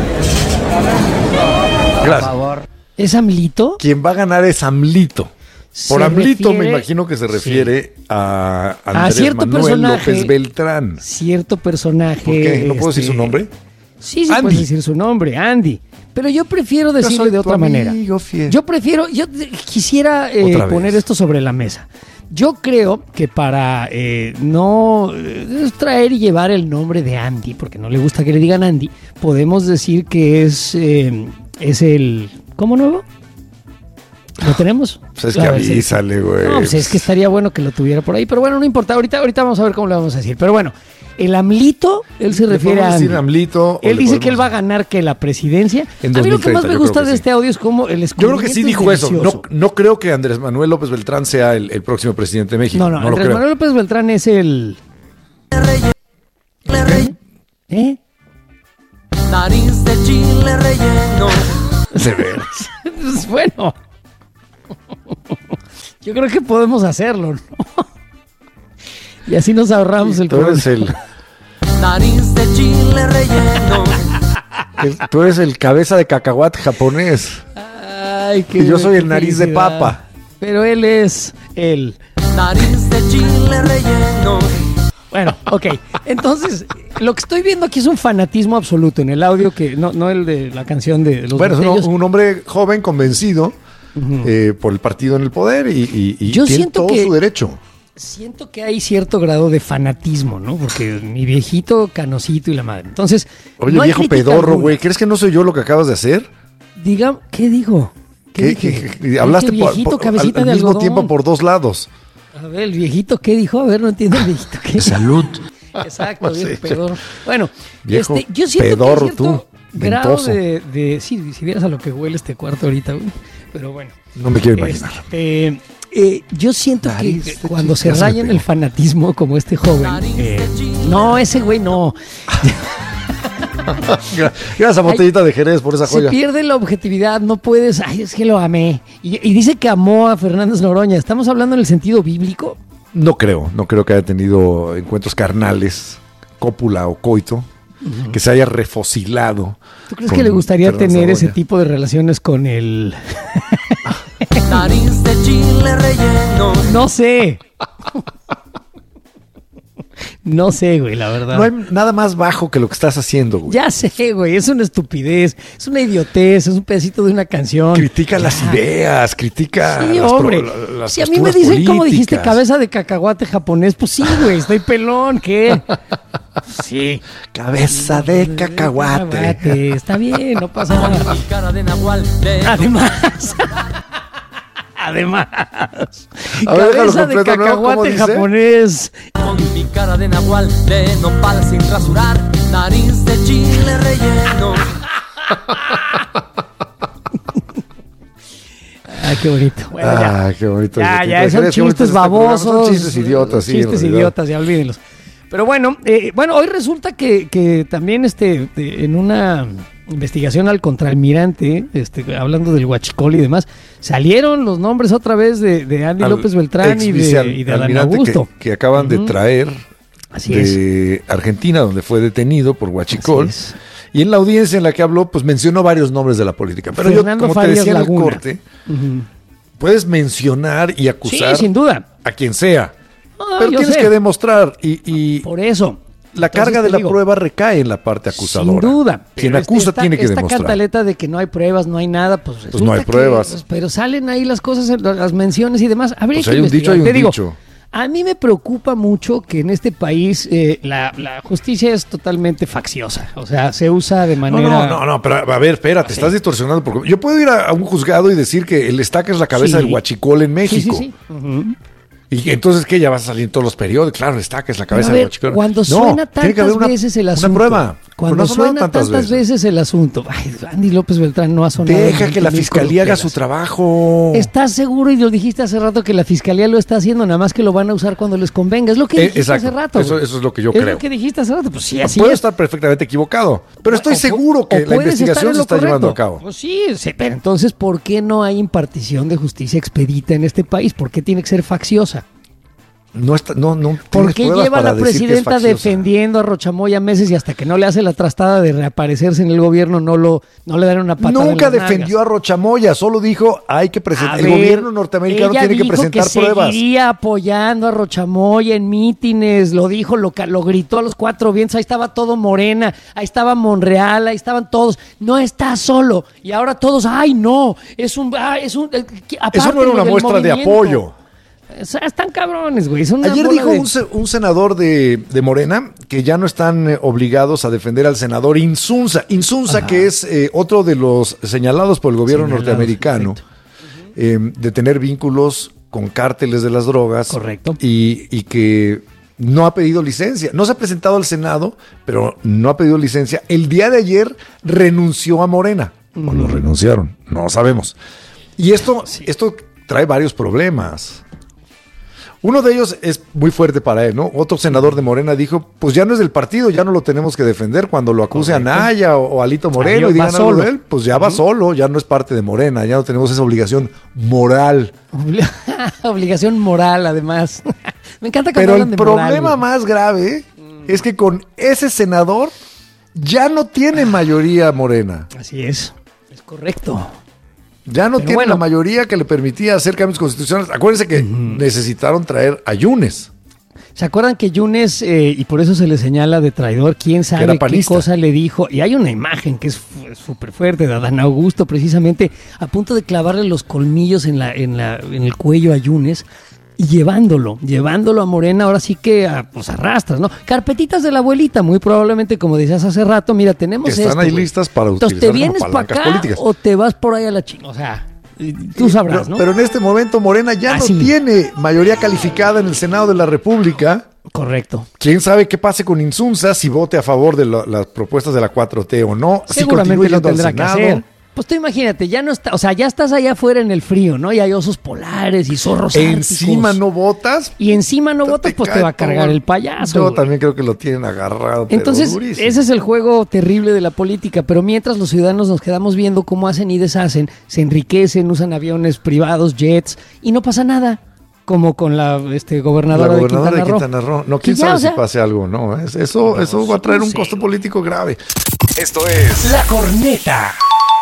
[SPEAKER 21] por favor.
[SPEAKER 19] ¿Es AMLito?
[SPEAKER 10] Quien va a ganar es AMLito. Por AMLito me imagino que se refiere a Andrés Manuel López Beltrán.
[SPEAKER 19] Cierto personaje.
[SPEAKER 10] ¿Por qué? ¿No puedo decir su nombre?
[SPEAKER 19] Sí, puedes decir su nombre, Andy. Pero yo prefiero decirlo de otra manera. Yo quisiera poner esto sobre la mesa. Yo creo que para no traer y llevar el nombre de Andy, porque no le gusta que le digan Andy, podemos decir que es el... ¿Cómo nuevo? ¿Lo tenemos?
[SPEAKER 10] Pues es que avísale, güey.
[SPEAKER 19] No, pues es que estaría bueno que lo tuviera por ahí. Pero bueno, no importa. Ahorita vamos a ver cómo le vamos a decir. Pero bueno, el AMLito, él se refiere a...
[SPEAKER 10] decir AMLito,
[SPEAKER 19] él dice que él va a ganar que la presidencia.
[SPEAKER 10] En
[SPEAKER 19] a mí
[SPEAKER 10] 2030,
[SPEAKER 19] lo que más me gusta de
[SPEAKER 10] sí.
[SPEAKER 19] este audio es cómo el
[SPEAKER 10] Yo creo que sí dijo eso. No creo que Andrés Manuel López Beltrán sea el próximo presidente de México.
[SPEAKER 19] No, Andrés Manuel López Beltrán es el... ¿Eh?
[SPEAKER 3] Nariz de chile relleno.
[SPEAKER 10] De veras.
[SPEAKER 19] Pues bueno. Yo creo que podemos hacerlo, ¿no? Y así nos ahorramos el
[SPEAKER 10] problema. Tú eres el...
[SPEAKER 3] Nariz de chile relleno.
[SPEAKER 10] Tú eres el cabeza de cacahuate japonés.
[SPEAKER 19] Ay,
[SPEAKER 10] y yo soy el nariz de papa.
[SPEAKER 19] Pero él es el...
[SPEAKER 3] Nariz de chile relleno.
[SPEAKER 19] Bueno, ok. Entonces, lo que estoy viendo aquí es un fanatismo absoluto en el audio, que no el de la canción de los
[SPEAKER 10] Bueno, es un hombre joven, convencido por el partido en el poder y
[SPEAKER 19] yo
[SPEAKER 10] tiene todo su derecho.
[SPEAKER 19] Siento que hay cierto grado de fanatismo, ¿no? Porque mi viejito Canosito y la madre. Entonces,
[SPEAKER 10] oye, no viejo pedorro, güey, ¿crees que no soy yo lo que acabas de hacer?
[SPEAKER 19] Diga, ¿qué digo?
[SPEAKER 10] ¿Qué hablaste
[SPEAKER 19] viejito, cabecita
[SPEAKER 10] al
[SPEAKER 19] de
[SPEAKER 10] mismo
[SPEAKER 19] algodón.
[SPEAKER 10] tiempo por dos lados.
[SPEAKER 19] A ver, el viejito, ¿qué dijo? A ver, no entiendo el viejito. ¿Qué?
[SPEAKER 10] Salud.
[SPEAKER 19] Exacto, viejo pedorro. Bueno,
[SPEAKER 10] viejo
[SPEAKER 19] yo siento
[SPEAKER 10] pedorro,
[SPEAKER 19] que hay cierto grado
[SPEAKER 10] ventoso.
[SPEAKER 19] sí, si vieras a lo que huele este cuarto ahorita, güey. Pero bueno.
[SPEAKER 10] No me quiero imaginar.
[SPEAKER 19] Yo siento que cuando se raya en el fanatismo como este joven, no, ese güey no.
[SPEAKER 10] Gracias a botellita de Jerez por esa joya.
[SPEAKER 19] Se pierde la objetividad, no puedes, es que lo amé. Y dice que amó a Fernández Noroña. ¿Estamos hablando en el sentido bíblico?
[SPEAKER 10] No creo que haya tenido encuentros carnales, cópula o coito, que se haya refosilado.
[SPEAKER 19] ¿Tú crees que le gustaría tener ese tipo de relaciones con el...
[SPEAKER 3] Nariz de chile relleno.
[SPEAKER 19] No sé. No sé, güey, la verdad.
[SPEAKER 10] No hay nada más bajo que lo que estás haciendo, güey.
[SPEAKER 19] Ya sé, güey, es una estupidez, es una idiotez, es un pedacito de una canción.
[SPEAKER 10] Critica las ideas, critica
[SPEAKER 19] sí,
[SPEAKER 10] las
[SPEAKER 19] hombre.
[SPEAKER 10] las
[SPEAKER 19] si a mí me dicen, como dijiste, cabeza de cacahuate japonés, pues sí, güey, estoy pelón, ¿qué? Sí.
[SPEAKER 10] Cabeza de cacahuate.
[SPEAKER 19] Está bien, no pasa nada. Además, cabeza de cacahuate japonés.
[SPEAKER 3] Con mi cara de nahual de nopal sin rasurar, nariz de chile relleno.
[SPEAKER 19] Ay, qué bonito. Bueno,
[SPEAKER 10] qué bonito.
[SPEAKER 19] Ya, son chistes babosos.
[SPEAKER 10] Son chistes idiotas, sí.
[SPEAKER 19] Chistes idiotas, ya olvídenlos. Pero bueno, hoy resulta que también en una investigación al contraalmirante, hablando del huachicol y demás, salieron los nombres otra vez de Andy López Beltrán y de Adán Augusto.
[SPEAKER 10] Que acaban de traer de Argentina, donde fue detenido por huachicol. Y en la audiencia en la que habló, pues mencionó varios nombres de la política. Pero
[SPEAKER 19] Fernando
[SPEAKER 10] como
[SPEAKER 19] Farias
[SPEAKER 10] te decía
[SPEAKER 19] Laguna.
[SPEAKER 10] en el corte, puedes mencionar y acusar
[SPEAKER 19] sin duda
[SPEAKER 10] a quien sea. Pero tienes que demostrar y
[SPEAKER 19] por eso
[SPEAKER 10] la carga de la prueba recae en la parte acusadora.
[SPEAKER 19] Sin duda.
[SPEAKER 10] Quien acusa tiene que demostrar.
[SPEAKER 19] Esta cantaleta de que no hay pruebas, no hay nada, pues
[SPEAKER 10] no hay pruebas.
[SPEAKER 19] Pero salen ahí las cosas, las menciones y demás. Habría que
[SPEAKER 10] hay un
[SPEAKER 19] investigar.
[SPEAKER 10] dicho, hay un dicho.
[SPEAKER 19] A mí me preocupa mucho que en este país la justicia es totalmente facciosa. O sea, se usa de manera...
[SPEAKER 10] No, pero a ver, espérate, estás distorsionando. Porque yo puedo ir a un juzgado y decir que el Estaca es la cabeza del huachicol en México.
[SPEAKER 19] Sí.
[SPEAKER 10] Y entonces, ¿qué? Ya vas a salir en todos los periódicos. Claro, el Estaca es la cabeza del huachicol.
[SPEAKER 19] Cuando suena tantas veces el asunto...
[SPEAKER 10] Una prueba.
[SPEAKER 19] Cuando suena tantas veces el asunto... Ay, Andy López Beltrán no ha sonado...
[SPEAKER 10] Deja que la fiscalía haga su trabajo.
[SPEAKER 19] ¿Estás seguro? Y lo dijiste hace rato que la fiscalía lo está haciendo, nada más que lo van a usar cuando les convenga. Es lo que dijiste hace rato.
[SPEAKER 10] Eso es lo que yo creo.
[SPEAKER 19] Es lo que dijiste hace rato. Pues sí, así
[SPEAKER 10] puedo estar perfectamente equivocado, pero estoy seguro que la investigación se está llevando a cabo.
[SPEAKER 19] Pues sí, pero entonces, ¿por qué no hay impartición de justicia expedita en este país? ¿Por qué tiene que ser facciosa?
[SPEAKER 10] No.
[SPEAKER 19] ¿Por qué lleva la presidenta defendiendo a Rochamoya meses y hasta que no le hace la trastada de reaparecerse en el gobierno no le dan una patada?
[SPEAKER 10] Nunca defendió a Rochamoya, solo dijo hay que presentar. El gobierno norteamericano tiene que presentar pruebas.
[SPEAKER 19] Seguiría apoyando a Rochamoya en mítines, lo dijo, lo gritó a los cuatro vientos. Ahí estaba todo Morena, ahí estaba Monreal, ahí estaban todos. No está solo y ahora todos, ay no, eso no
[SPEAKER 10] era una muestra de apoyo.
[SPEAKER 19] Están cabrones, güey.
[SPEAKER 10] Ayer dijo un senador de Morena que ya no están obligados a defender al senador Insunza, que es otro de los señalados por el gobierno norteamericano, de tener vínculos con cárteles de las drogas.
[SPEAKER 19] Correcto.
[SPEAKER 10] Y que no ha pedido licencia. No se ha presentado al Senado, pero no ha pedido licencia. El día de ayer renunció a Morena. O lo renunciaron, no sabemos. Y esto trae varios problemas. Uno de ellos es muy fuerte para él, ¿no? Otro senador de Morena dijo, pues ya no es del partido, ya no lo tenemos que defender. Cuando lo acuse a Naya o Alito Moreno y digan algo de él, pues ya va solo, ya no es parte de Morena, ya no tenemos esa obligación moral.
[SPEAKER 19] Obligación moral, además. Me encanta que
[SPEAKER 10] Pero
[SPEAKER 19] hablan de moral.
[SPEAKER 10] Pero el problema más grave es que con ese senador ya no tiene mayoría Morena.
[SPEAKER 19] Así es correcto.
[SPEAKER 10] Ya no tiene la mayoría que le permitía hacer cambios constitucionales. Acuérdense que necesitaron traer a Yunes.
[SPEAKER 19] ¿Se acuerdan que Yunes, y por eso se le señala de traidor, quién sabe qué cosa le dijo? Y hay una imagen que es súper fuerte de Adán Augusto, precisamente, a punto de clavarle los colmillos en el cuello a Yunes, y llevándolo a Morena, ahora sí que pues arrastras, ¿no? Carpetitas de la abuelita, muy probablemente, como decías hace rato, mira, tenemos esto.
[SPEAKER 10] Están ahí listas para utilizar.
[SPEAKER 19] Entonces, ¿te vienes para acá políticas o te vas por ahí a la chingada? O sea, tú sabrás, ¿no?
[SPEAKER 10] Pero en este momento Morena ya no tiene mayoría calificada en el Senado de la República.
[SPEAKER 19] Correcto.
[SPEAKER 10] ¿Quién sabe qué pase con Insunza, si vote a favor de las propuestas de la 4T o no?
[SPEAKER 19] Seguramente
[SPEAKER 10] si
[SPEAKER 19] lo tendrá que hacer. Pues tú imagínate, ya no está, o sea, ya estás allá afuera en el frío, ¿no? Y hay osos polares y zorros árticos.
[SPEAKER 10] Encima no votas.
[SPEAKER 19] Y encima no votas, pues te va a cargar el payaso.
[SPEAKER 10] Yo también creo que lo tienen agarrado.
[SPEAKER 19] Entonces, ese es el juego terrible de la política, pero mientras los ciudadanos nos quedamos viendo cómo hacen y deshacen, se enriquecen, usan aviones privados, jets, y no pasa nada. Como con la gobernadora de Quintana Roo.
[SPEAKER 10] No, quién sabe si pase algo, ¿no? Eso va a traer un costo político grave.
[SPEAKER 7] Esto es
[SPEAKER 11] La Corneta.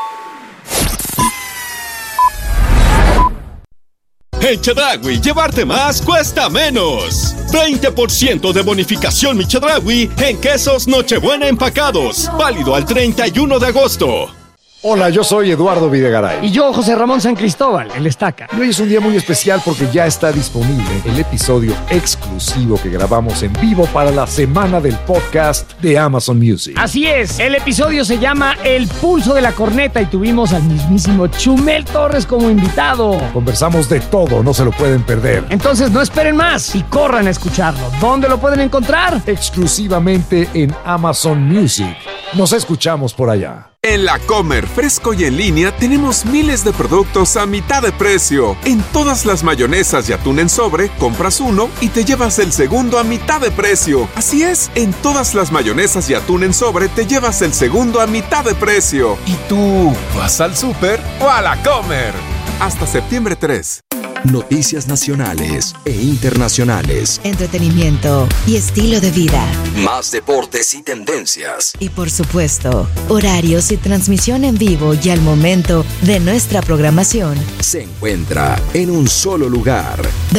[SPEAKER 13] En Chedraui, llevarte más cuesta menos. 20% de bonificación Mi Chedraui en quesos Nochebuena empacados. Válido al 31 de agosto.
[SPEAKER 10] Hola, yo soy Eduardo Videgaray.
[SPEAKER 19] Y yo, José Ramón San Cristóbal, el Estaca.
[SPEAKER 10] Y hoy es un día muy especial porque ya está disponible el episodio exclusivo que grabamos en vivo para la semana del podcast de Amazon Music.
[SPEAKER 19] Así es, el episodio se llama El Pulso de la Corneta y tuvimos al mismísimo Chumel Torres como invitado.
[SPEAKER 10] Conversamos de todo, no se lo pueden perder.
[SPEAKER 19] Entonces no esperen más y corran a escucharlo. ¿Dónde lo pueden encontrar?
[SPEAKER 10] Exclusivamente en Amazon Music. Nos escuchamos por allá.
[SPEAKER 4] En La Comer, fresco y en línea, tenemos miles de productos a mitad de precio. En todas las mayonesas y atún en sobre, compras uno y te llevas el segundo a mitad de precio. Así es, en todas las mayonesas y atún en sobre, te llevas el segundo a mitad de precio. ¿Y tú, vas al súper o a La Comer? Hasta septiembre 3.
[SPEAKER 15] Noticias nacionales e internacionales.
[SPEAKER 22] Entretenimiento y estilo de vida.
[SPEAKER 15] Más deportes y tendencias.
[SPEAKER 22] Y por supuesto, horarios y transmisión en vivo y al momento de nuestra programación.
[SPEAKER 15] Se encuentra en un solo lugar.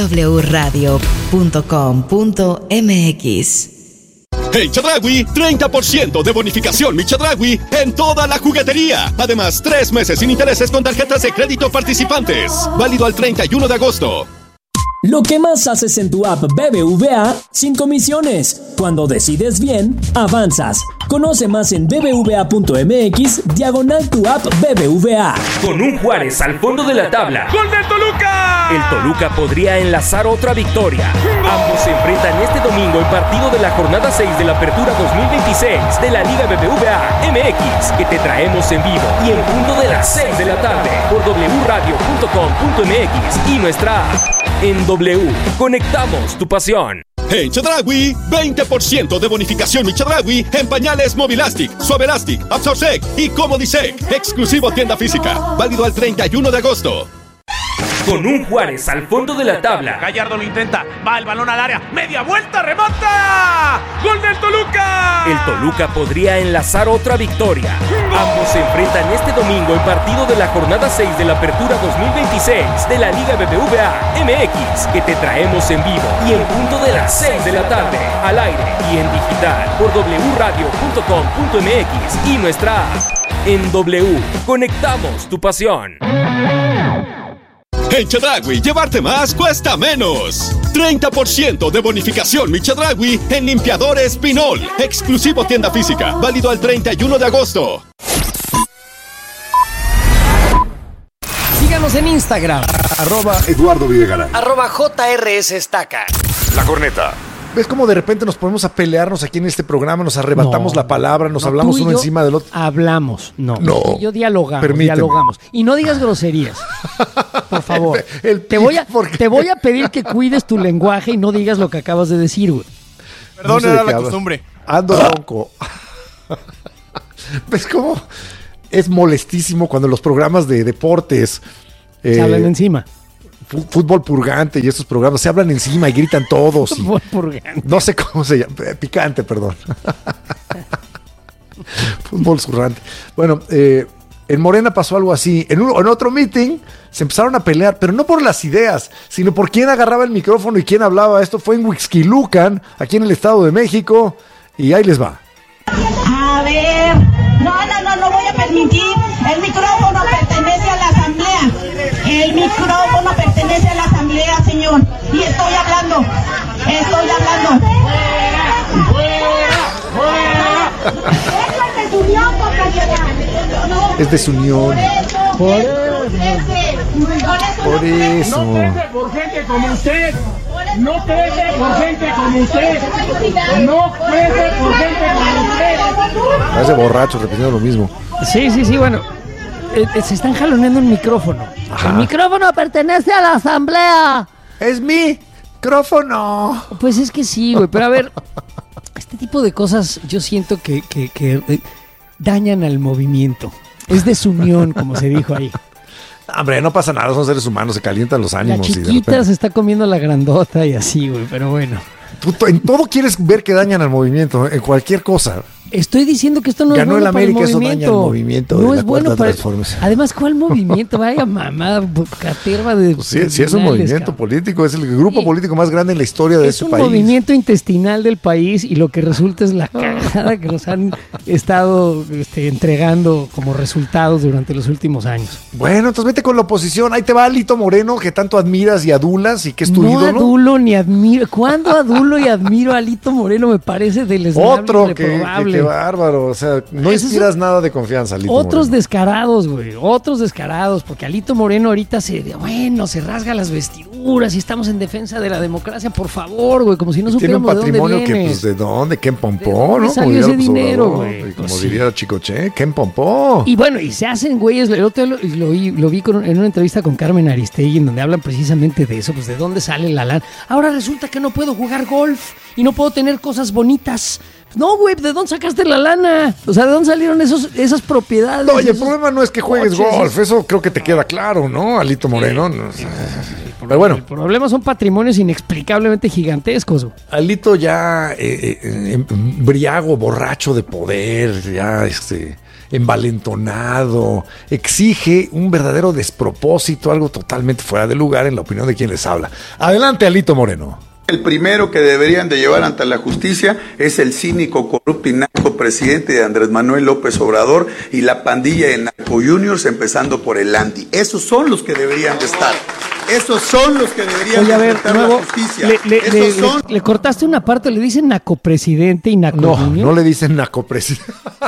[SPEAKER 22] wradio.com.mx.
[SPEAKER 13] En Chedraui, 30% de bonificación Mi Chedraui en toda la juguetería. Además, 3 meses sin intereses con tarjetas de crédito participantes. Válido al 31 de agosto.
[SPEAKER 23] Lo que más haces en tu app BBVA sin comisiones. Cuando decides bien, avanzas. Conoce más en bbva.mx/tu app BBVA.
[SPEAKER 11] Con un Juárez al fondo de la tabla.
[SPEAKER 14] ¡Gol del Toluca!
[SPEAKER 11] El Toluca podría enlazar otra victoria. Ambos se enfrentan este domingo en partido de la jornada 6 de la Apertura 2026 de la Liga BBVA MX, que te traemos en vivo y en punto de las 6 de la tarde por wradio.com.mx y nuestra app. En W, conectamos tu pasión.
[SPEAKER 13] En Chedraui, 20% de bonificación Mi Chedraui en pañales Movilastic, Suavelastic, Absorsec y Comodisec. Exclusivo tienda física. Válido al 31 de agosto.
[SPEAKER 11] Con un Juárez al fondo de la tabla.
[SPEAKER 14] Gallardo lo intenta, va el balón al área, media vuelta, remata. ¡Gol del Toluca!
[SPEAKER 11] El Toluca podría enlazar otra victoria. Ambos se enfrentan este domingo en partido de la jornada 6 de la Apertura 2026 de la Liga BBVA MX, que te traemos en vivo y en punto de las 6 de la tarde, al aire y en digital por wradio.com.mx y nuestra app. En W, conectamos tu pasión.
[SPEAKER 13] En Chedraui, llevarte más cuesta menos. 30% de bonificación Mi Chedraui en limpiadores Pinol. Exclusivo tienda física. Válido al 31 de agosto.
[SPEAKER 19] Síganos Síguenos en Instagram.
[SPEAKER 1] @Eduardo Videgaray.
[SPEAKER 19] @JRSestaca.
[SPEAKER 1] La Corneta.
[SPEAKER 10] ¿Ves cómo de repente nos ponemos a pelearnos aquí en este programa? Nos arrebatamos la palabra, nos hablamos uno encima del otro.
[SPEAKER 19] Hablamos, no. Yo dialogamos,
[SPEAKER 10] permíteme.
[SPEAKER 19] dialogamos. Y no digas groserías. Por favor. Te voy a pedir que cuides tu lenguaje y no digas lo que acabas de decir, güey.
[SPEAKER 2] Perdón, no era la costumbre.
[SPEAKER 10] Ando ronco. ¿Ves cómo es molestísimo cuando los programas de deportes
[SPEAKER 19] se hablan encima?
[SPEAKER 10] Fútbol purgante y estos programas se hablan encima y gritan todos.
[SPEAKER 19] Fútbol purgante.
[SPEAKER 10] No sé cómo se llama. Picante, perdón. Fútbol zurrante. Bueno, en Morena pasó algo así. En otro meeting se empezaron a pelear, pero no por las ideas, sino por quién agarraba el micrófono y quién hablaba. Esto fue en Huixquilucan, aquí en el Estado de México. Y ahí les va.
[SPEAKER 6] A ver, no voy a permitir. El micrófono pertenece a la asamblea. El micrófono pertenece a la asamblea, señor. Y estoy hablando.
[SPEAKER 10] Es desunión. Por eso.
[SPEAKER 2] No crece por gente como usted. No crece por gente como usted. No crece por gente como usted.
[SPEAKER 10] Parece borracho repitiendo lo mismo.
[SPEAKER 19] Sí, bueno. Se están jaloneando el micrófono.
[SPEAKER 10] Ajá.
[SPEAKER 19] El micrófono pertenece a la asamblea.
[SPEAKER 10] Es mi micrófono.
[SPEAKER 19] Pues es que sí, güey. Pero a ver, este tipo de cosas yo siento que dañan al movimiento. Es desunión, como se dijo ahí.
[SPEAKER 10] Hombre, no pasa nada, son seres humanos, se calientan los ánimos.
[SPEAKER 19] La chiquita se está comiendo la grandota y así, güey, pero bueno.
[SPEAKER 10] Tú en todo quieres ver que dañan al movimiento, en cualquier cosa.
[SPEAKER 19] Estoy diciendo que esto no es bueno para el movimiento.
[SPEAKER 10] Ganó el América, eso daña el movimiento.
[SPEAKER 19] No es bueno para el... Además, ¿cuál movimiento? Vaya mamá, caterva de...
[SPEAKER 10] Pues sí, es un movimiento político, es el grupo político más grande en la historia de este país.
[SPEAKER 19] Es un movimiento intestinal del país y lo que resulta es la cagada que nos han estado entregando como resultados durante los últimos años.
[SPEAKER 10] Bueno, entonces vete con la oposición. Ahí te va Alito Moreno, que tanto admiras y adulas y que es tu ídolo.
[SPEAKER 19] No adulo ni admiro. ¿Cuándo adulo y admiro a Alito Moreno? Me parece deleznable.
[SPEAKER 10] Otro que bárbaro, o sea, no inspiras nada de confianza, Alito
[SPEAKER 19] Otros
[SPEAKER 10] Moreno.
[SPEAKER 19] Descarados, güey, otros descarados, porque Alito Moreno ahorita se rasga las vestiduras y estamos en defensa de la democracia, por favor, güey, como si no supiéramos de dónde viene.
[SPEAKER 10] Tiene un patrimonio que, pues, ¿de dónde? ¿Quién pompó?
[SPEAKER 19] ¿De dónde salió ese dinero, güey?
[SPEAKER 10] Como diría Chicoche, ¿quién pompó?
[SPEAKER 19] Y bueno, y se hacen güeyes, el otro lo vi en una entrevista con Carmen Aristegui, en donde hablan precisamente de eso, pues de dónde sale la lana. Ahora resulta que no puedo jugar golf y no puedo tener cosas bonitas. No, güey, ¿de dónde sacaste la lana? O sea, ¿de dónde salieron esas propiedades?
[SPEAKER 10] No, oye, el problema no es que juegues golf, eso creo que te queda claro, ¿no, Alito Moreno? No, pero bueno. El
[SPEAKER 19] problema son patrimonios inexplicablemente gigantescos.
[SPEAKER 10] Alito ya embriago, borracho de poder, ya envalentonado, exige un verdadero despropósito, algo totalmente fuera de lugar en la opinión de quien les habla. Adelante, Alito Moreno.
[SPEAKER 24] El primero que deberían de llevar ante la justicia es el cínico, corrupto y narco presidente de Andrés Manuel López Obrador y la pandilla de narco juniors, empezando por el Andy. Esos son los que deberían de estar. Esos son los que deberían de enfrentar la justicia.
[SPEAKER 19] Le cortaste una parte, le dicen nacopresidente y naco junior.
[SPEAKER 10] No le dicen nacopresidente.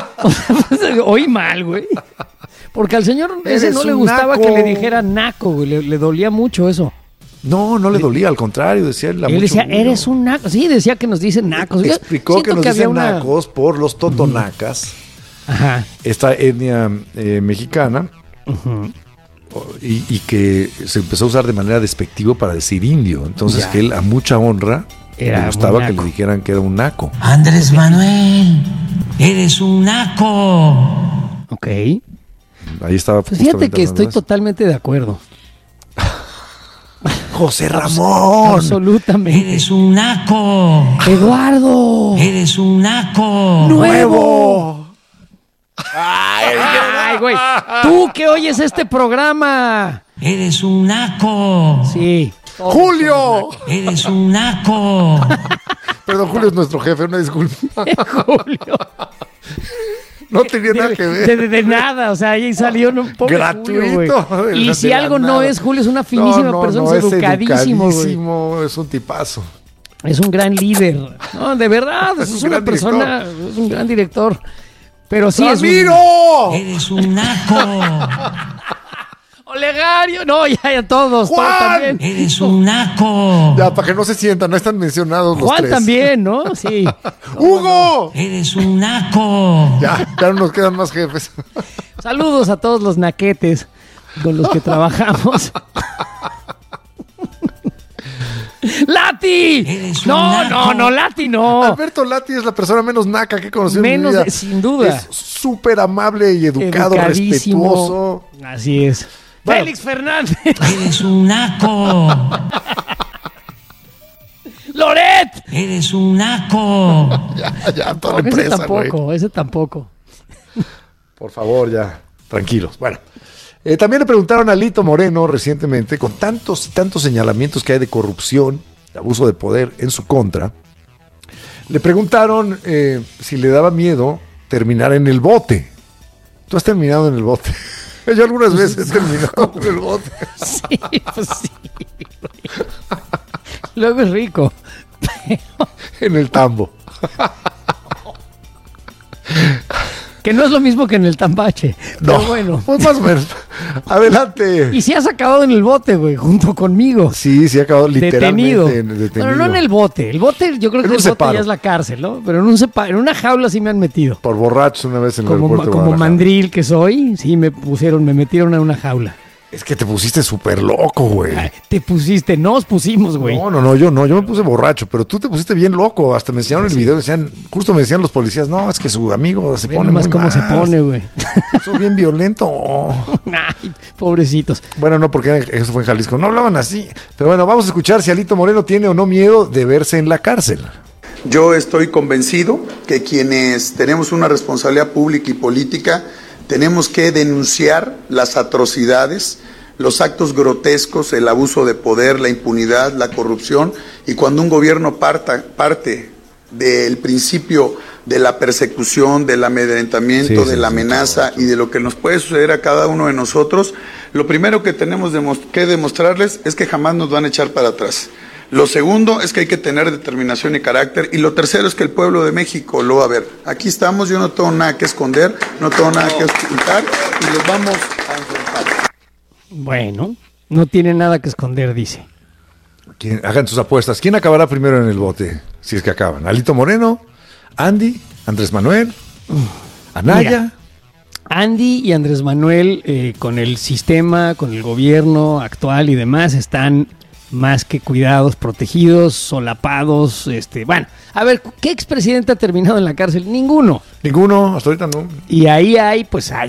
[SPEAKER 19] Oí mal, güey. Porque al señor ese no le gustaba que le dijera naco, güey. Le dolía mucho eso.
[SPEAKER 10] No le dolía, al contrario, decía él.
[SPEAKER 19] Él decía, eres un naco. Sí, decía que nos dicen nacos.
[SPEAKER 10] Explicó que nos dicen nacos por los totonacas.
[SPEAKER 19] Ajá.
[SPEAKER 10] Esta etnia mexicana. Y que se empezó a usar de manera despectiva para decir indio. Entonces que él a mucha honra le gustaba que le dijeran que era un naco.
[SPEAKER 25] Andrés Manuel, eres un naco.
[SPEAKER 19] Ok.
[SPEAKER 10] Ahí estaba.
[SPEAKER 19] Pues fíjate que estoy totalmente de acuerdo.
[SPEAKER 10] José Ramón.
[SPEAKER 19] Absolutamente.
[SPEAKER 25] Eres un naco.
[SPEAKER 19] Eduardo.
[SPEAKER 25] Eres un naco.
[SPEAKER 19] Nuevo. Ay, güey. Tú que oyes este programa.
[SPEAKER 25] Eres un naco.
[SPEAKER 19] Sí.
[SPEAKER 10] Julio.
[SPEAKER 25] Eres un naco.
[SPEAKER 10] Perdón, Julio es nuestro jefe, una disculpa.
[SPEAKER 19] Julio.
[SPEAKER 10] No tenía nada que ver.
[SPEAKER 19] De nada, o sea, ahí salió un poco
[SPEAKER 10] gratuito.
[SPEAKER 19] Julio, y si algo no es, Julio es una finísima persona, es educadísimo, güey.
[SPEAKER 10] Es un tipazo.
[SPEAKER 19] Es un gran líder. No, de verdad, es una persona, es un gran director. Pero sí
[SPEAKER 10] ¡Ramiro!
[SPEAKER 25] Eres un naco.
[SPEAKER 19] Olegario, no, ya todos.
[SPEAKER 10] Juan.
[SPEAKER 19] Todos también.
[SPEAKER 25] Eres un naco.
[SPEAKER 10] Ya, para que no se sientan, no están mencionados los
[SPEAKER 19] Juan
[SPEAKER 10] tres.
[SPEAKER 19] también, ¿no? Sí.
[SPEAKER 10] ¡Hugo!
[SPEAKER 25] Eres un naco.
[SPEAKER 10] Ya no nos quedan más jefes.
[SPEAKER 19] Saludos a todos los naquetes con los que trabajamos. ¡Lati! No, Lati no.
[SPEAKER 10] Alberto Lati es la persona menos naca que he conocido en mi vida.
[SPEAKER 19] Sin duda.
[SPEAKER 10] Es súper amable y educado, respetuoso.
[SPEAKER 19] Así es.
[SPEAKER 10] Bueno.
[SPEAKER 19] Félix Fernández.
[SPEAKER 25] Eres un naco.
[SPEAKER 19] Loret.
[SPEAKER 25] Eres un naco.
[SPEAKER 10] Ya, toda la empresa,
[SPEAKER 19] ese tampoco.
[SPEAKER 10] Por favor, ya, tranquilos. Bueno, también le preguntaron a Lito Moreno recientemente, con tantos y tantos señalamientos que hay de corrupción, de abuso de poder en su contra, le preguntaron si le daba miedo terminar en el bote. ¿Tú has terminado en el bote? Yo algunas veces he terminado en el bote.
[SPEAKER 19] Sí, pues sí. Luego es rico.
[SPEAKER 10] En el tambo.
[SPEAKER 19] Que no es lo mismo que en el tambache.
[SPEAKER 10] No,
[SPEAKER 19] pero bueno.
[SPEAKER 10] Pues más o menos. Adelante.
[SPEAKER 19] Y si has acabado en el bote, güey, junto conmigo.
[SPEAKER 10] Sí, ha acabado literalmente detenido.
[SPEAKER 19] Pero no en el bote. El bote, yo creo que el bote ya es la cárcel, ¿no? Pero en una jaula sí me han metido.
[SPEAKER 10] Por borrachos una vez en el aeropuerto de
[SPEAKER 19] Como
[SPEAKER 10] Guadalajara.
[SPEAKER 19] mandril que soy, sí me metieron en una jaula.
[SPEAKER 10] Es que te pusiste súper loco, güey.
[SPEAKER 19] Nos pusimos, güey.
[SPEAKER 10] No, yo me puse borracho, pero tú te pusiste bien loco. Hasta me enseñaron el video, justo me decían los policías, no, es que su amigo se pone
[SPEAKER 19] más
[SPEAKER 10] muy
[SPEAKER 19] cómo
[SPEAKER 10] mal.
[SPEAKER 19] se pone, güey.
[SPEAKER 10] Soy bien violento.
[SPEAKER 19] Ay, pobrecitos.
[SPEAKER 10] Bueno, no, porque eso fue en Jalisco. No hablaban así. Pero bueno, vamos a escuchar si Alito Moreno tiene o no miedo de verse en la cárcel.
[SPEAKER 24] Yo estoy convencido que quienes tenemos una responsabilidad pública y política tenemos que denunciar las atrocidades, los actos grotescos, el abuso de poder, la impunidad, la corrupción, y cuando un gobierno parte del principio de la persecución, del amedrentamiento, de la amenaza y de lo que nos puede suceder a cada uno de nosotros, lo primero que tenemos que demostrarles es que jamás nos van a echar para atrás. Lo segundo es que hay que tener determinación y carácter, y lo tercero es que el pueblo de México lo va a ver. Aquí estamos, yo no tengo nada que esconder, no tengo nada que ocultar, y los vamos a enfrentar.
[SPEAKER 19] Bueno, no tiene nada que esconder, dice.
[SPEAKER 10] Hagan sus apuestas. ¿Quién acabará primero en el bote? Si es que acaban. ¿Alito Moreno? ¿Andy? ¿Andrés Manuel? ¿Anaya?
[SPEAKER 19] Mira, Andy y Andrés Manuel, con el sistema, con el gobierno actual y demás, están más que cuidados, protegidos, solapados. Bueno, a ver, ¿qué expresidente ha terminado en la cárcel? Ninguno, hasta ahorita no. Y ahí hay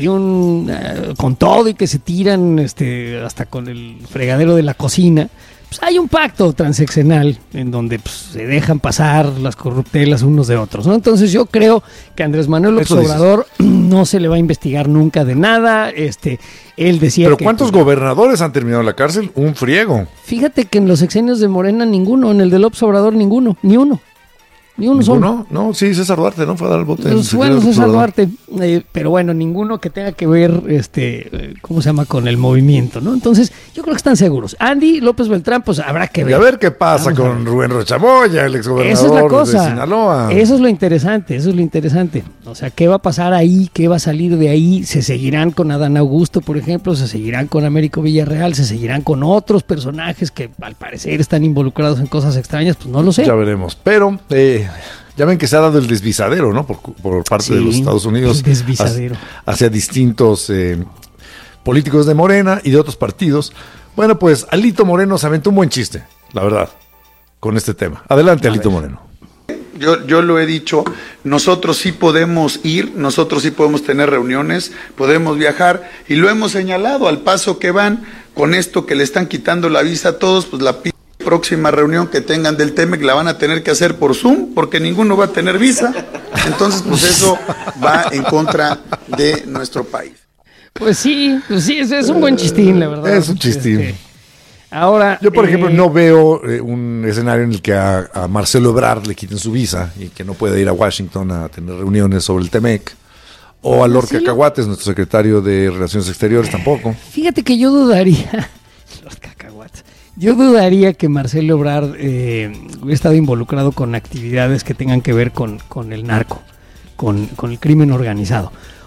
[SPEAKER 19] con todo y que se tiran hasta con el fregadero de la cocina. Pues hay un pacto transeccional en donde se dejan pasar las corruptelas unos de otros, ¿no? Entonces yo creo que Andrés Manuel López Obrador no se le va a investigar nunca de nada. Él decía
[SPEAKER 10] ¿Pero cuántos gobernadores han terminado en la cárcel? Un friego.
[SPEAKER 19] Fíjate que en los sexenios de Morena ninguno, en el de López Obrador ninguno, ni uno. Ni uno solo.
[SPEAKER 10] No, sí, César Duarte, ¿no? Fue a dar el bote.
[SPEAKER 19] Bueno, César Duarte, pero bueno, ninguno que tenga que ver, ¿cómo se llama? Con el movimiento, ¿no? Entonces, yo creo que están seguros. Andy López Beltrán, pues habrá que ver.
[SPEAKER 10] Y a ver qué pasa con Rubén Rochamoya, el exgobernador
[SPEAKER 19] esa es la cosa.
[SPEAKER 10] de Sinaloa.
[SPEAKER 19] Eso es lo interesante, O sea, ¿qué va a pasar ahí? ¿Qué va a salir de ahí? ¿Se seguirán con Adán Augusto, por ejemplo? ¿Se seguirán con Américo Villarreal? ¿Se seguirán con otros personajes que al parecer están involucrados en cosas extrañas? Pues no lo sé.
[SPEAKER 10] Ya veremos, pero ya ven que se ha dado el desvisadero, ¿no? Por parte de los Estados Unidos.
[SPEAKER 19] El desvisadero.
[SPEAKER 10] Hacia distintos políticos de Morena y de otros partidos. Bueno, pues Alito Moreno se aventó un buen chiste, la verdad, con este tema. Adelante, Alito Moreno.
[SPEAKER 24] Yo lo he dicho, nosotros sí podemos ir, nosotros sí podemos tener reuniones, podemos viajar, y lo hemos señalado al paso que van con esto que le están quitando la visa a todos, pues la próxima reunión que tengan del TEMEC la van a tener que hacer por Zoom, porque ninguno va a tener visa. Entonces, pues eso va en contra de nuestro país.
[SPEAKER 19] Pues sí, es un buen chistín, la verdad.
[SPEAKER 10] Es un chistín.
[SPEAKER 19] Ahora,
[SPEAKER 10] yo, por ejemplo, no veo un escenario en el que a Marcelo Ebrard le quiten su visa y que no pueda ir a Washington a tener reuniones sobre el TEMEC. O a Lord Cacahuates, nuestro secretario de Relaciones Exteriores, tampoco.
[SPEAKER 19] Fíjate que yo dudaría... Lord Cacahuates. Yo dudaría que Marcelo Ebrard hubiera estado involucrado con actividades que tengan que ver con el narco, con el crimen organizado.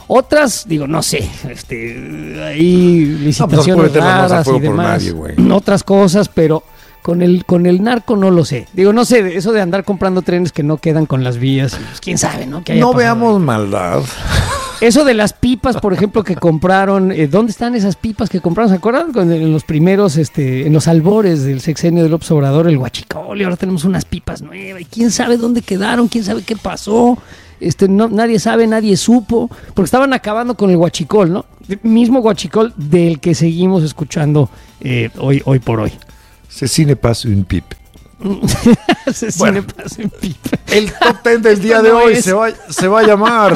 [SPEAKER 19] Otras, digo, no sé, hay licitaciones raras y demás, otras cosas, pero con el narco no lo sé. Digo, no sé, eso de andar comprando trenes que no quedan con las vías, pues, quién sabe, ¿no?
[SPEAKER 10] No veamos maldad.
[SPEAKER 19] Eso de las pipas, por ejemplo, que compraron, ¿dónde están esas pipas que compraron? ¿Se acuerdan? En los primeros, en los albores del sexenio de López Obrador, el huachicol, y ahora tenemos unas pipas nuevas, y quién sabe dónde quedaron, quién sabe qué pasó, nadie sabe, nadie supo, porque estaban acabando con el huachicol, ¿no? El mismo huachicol del que seguimos escuchando hoy por hoy.
[SPEAKER 10] Cecine passe une pipe.
[SPEAKER 19] Cecine passe une pipe.
[SPEAKER 10] El top 10 del día de hoy se va a llamar...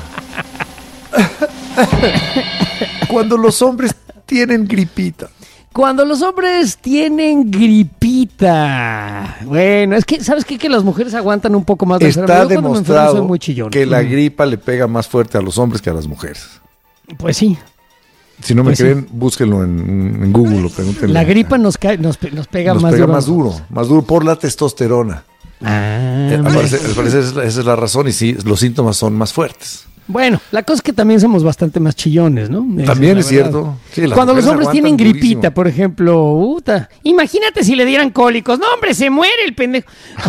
[SPEAKER 10] Cuando los hombres tienen gripita.
[SPEAKER 19] Cuando los hombres tienen gripita. Bueno, es que, ¿sabes qué? Que las mujeres aguantan un poco más de
[SPEAKER 10] Está demostrado soy muy chillón. Que la gripa le pega más fuerte a los hombres que a las mujeres.
[SPEAKER 19] Pues sí.
[SPEAKER 10] Si no me creen, búsquenlo en Google o pregúntenle.
[SPEAKER 19] La gripa nos pega más duro.
[SPEAKER 10] Más duro por la testosterona. Al parecer esa es la razón y sí, los síntomas son más fuertes.
[SPEAKER 19] Bueno, la cosa es que también somos bastante más chillones, ¿no?
[SPEAKER 10] También es cierto. Sí,
[SPEAKER 19] cuando los hombres tienen gripita, durísimo. Por ejemplo, imagínate si le dieran cólicos. No, hombre, se muere el pendejo.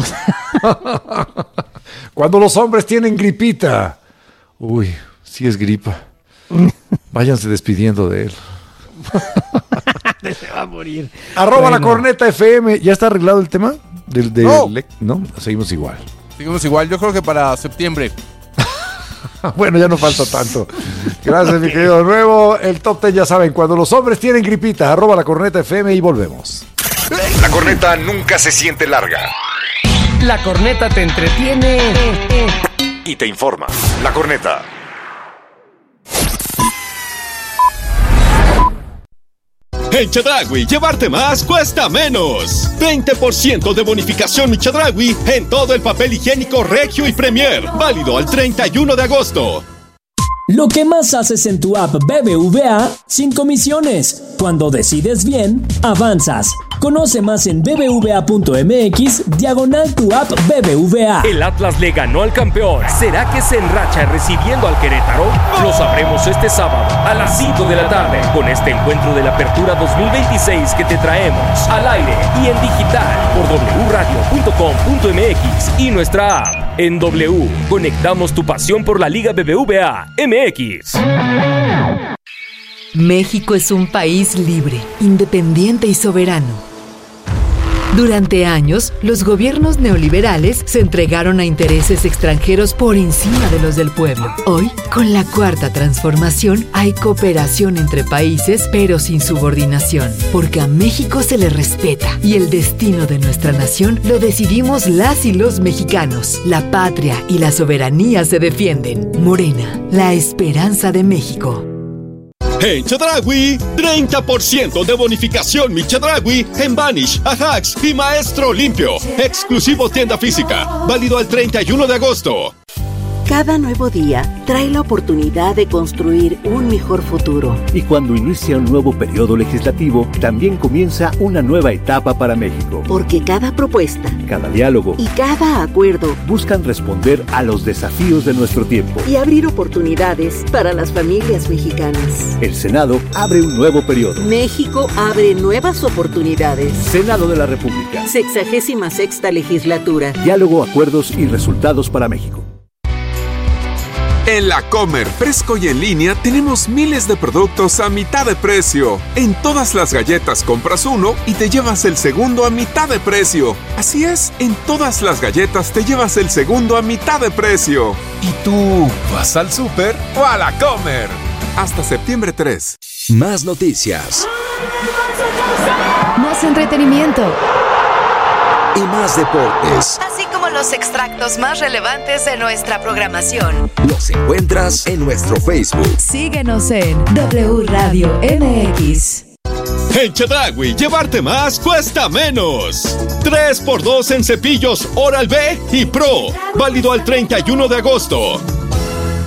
[SPEAKER 10] Cuando los hombres tienen gripita. Uy, sí es gripa. Váyanse despidiendo de él.
[SPEAKER 19] Se va a morir.
[SPEAKER 10] @la corneta FM. ¿Ya está arreglado el tema? No, seguimos igual.
[SPEAKER 5] Seguimos igual, yo creo que para septiembre.
[SPEAKER 10] Bueno, ya no falta tanto. Gracias, mi querido Nuevo. El top 10 ya saben, cuando los hombres tienen gripita, @la corneta FM y volvemos.
[SPEAKER 1] La corneta nunca se siente larga.
[SPEAKER 11] La corneta te entretiene
[SPEAKER 1] y te informa. La corneta.
[SPEAKER 13] En Chedraui, llevarte más cuesta menos. 20% de bonificación Mi Chedraui en todo el papel higiénico Regio y Premier. Válido al 31 de agosto.
[SPEAKER 23] Lo que más haces en tu app BBVA sin comisiones. Cuando decides bien, avanzas. Conoce más en bbva.mx/tu app BBVA.
[SPEAKER 11] El Atlas le ganó al campeón. ¿Será que se enracha recibiendo al Querétaro? Lo sabremos este sábado a las 5 de la tarde con este encuentro de la Apertura 2026 que te traemos al aire y en digital por wradio.com.mx y nuestra app. En W, conectamos tu pasión por la Liga BBVA MX.
[SPEAKER 22] México es un país libre, independiente y soberano. Durante años, los gobiernos neoliberales se entregaron a intereses extranjeros por encima de los del pueblo. Hoy, con la Cuarta Transformación, hay cooperación entre países, pero sin subordinación, porque a México se le respeta y el destino de nuestra nación lo decidimos las y los mexicanos. La patria y la soberanía se defienden. Morena, la esperanza de México.
[SPEAKER 13] En Chedraui, 30% de bonificación Mi Chedraui en Vanish, Ajax y Maestro Limpio. Exclusivo tienda física. Válido al 31 de agosto.
[SPEAKER 8] Cada nuevo día trae la oportunidad de construir un mejor futuro.
[SPEAKER 9] Y cuando inicia un nuevo periodo legislativo, también comienza una nueva etapa para México.
[SPEAKER 8] Porque cada propuesta,
[SPEAKER 9] cada diálogo
[SPEAKER 8] y cada acuerdo
[SPEAKER 9] buscan responder a los desafíos de nuestro tiempo
[SPEAKER 8] y abrir oportunidades para las familias mexicanas.
[SPEAKER 9] El Senado abre un nuevo periodo.
[SPEAKER 8] México abre nuevas oportunidades.
[SPEAKER 9] Senado de la República.
[SPEAKER 8] 66ª legislatura.
[SPEAKER 9] Diálogo, acuerdos y resultados para México.
[SPEAKER 4] En La Comer, fresco y en línea, tenemos miles de productos a mitad de precio. En todas las galletas compras uno y te llevas el segundo a mitad de precio. Así es, en todas las galletas te llevas el segundo a mitad de precio. ¿Y tú vas al súper o a La Comer? Hasta septiembre 3.
[SPEAKER 15] Más noticias.
[SPEAKER 16] Más entretenimiento.
[SPEAKER 15] Y más deportes.
[SPEAKER 22] Así como los extractos más relevantes de nuestra programación.
[SPEAKER 15] Los encuentras en nuestro Facebook.
[SPEAKER 22] Síguenos en W Radio MX.
[SPEAKER 13] En Chedraui, llevarte más cuesta menos. 3x2 en cepillos Oral-B y Pro. Válido al 31 de agosto.